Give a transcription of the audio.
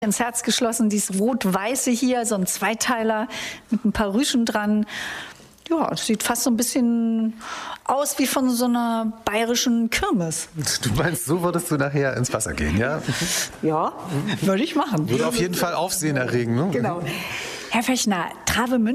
ins Herz geschlossen, dieses Rot-Weiße hier, so ein Zweiteiler mit ein paar Rüschen dran. Ja, es sieht fast so ein bisschen aus wie von so einer bayerischen Kirmes. Du meinst, so würdest du nachher ins Wasser gehen, ja? Ja, würde ich machen. Würde auf jeden Fall Aufsehen erregen, ne? Genau. Herr Fechner, Travemünde